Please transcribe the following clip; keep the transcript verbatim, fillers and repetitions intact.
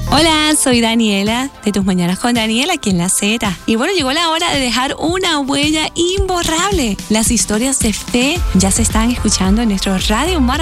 Hola, soy Daniela de Tus Mañanas con Daniela aquí en La Z. Y bueno, llegó la hora de dejar una huella imborrable. Las historias de fe ya se están escuchando en nuestro Radio Mar